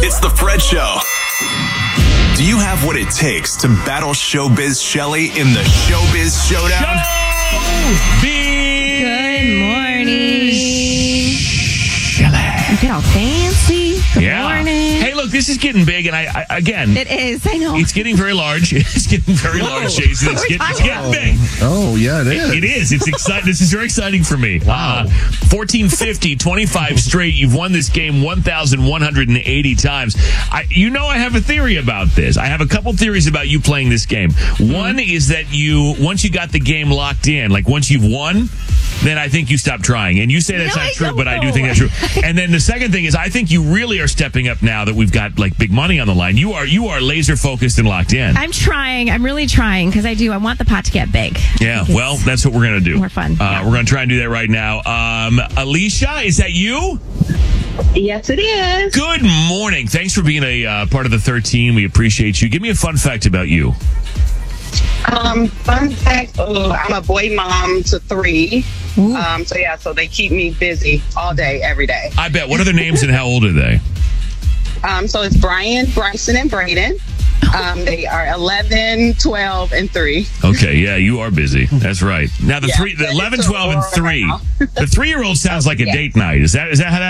It's the Fred Show. Do you have what it takes to battle Showbiz Shelley in the Showbiz Showdown? Good morning. You get all fancy. Good morning. Hey, look, this is getting big, and I again, It is. I know. it's geting very large. It's getting very large, Jason. It's getting big. Oh, yeah, it is. It is. It's exciting. This is very exciting for me. 1450, 25 straight. You've won this game 1,180 times. I have a theory about this. I have a couple theories about you playing this game. One is that once you got the game locked in, like once you've won, then I think you stop trying. And you say that's not true, but I do think that's true. And then the second thing is I think you really are stepping up now that we've got like big money on the line. You are laser focused and locked in. I'm trying. I'm really trying because I want the pot to get big. Yeah, well, that's what we're going to do. More fun. We're going to try and do that right now. Alicia, is that you? Yes, it is. Good morning. Thanks for being a part of the 13. We appreciate you. Give me a fun fact about you. Fun fact, I'm a boy mom to 3. So they keep me busy all day, every day. I bet. What are their names and how old are they? So it's Brian, Bryson, and Braden. They are 11, 12, and 3. Okay, yeah, you are busy. That's right. Now the 11, 12, and 3. The 3-year-old sounds like a date night. Is that how that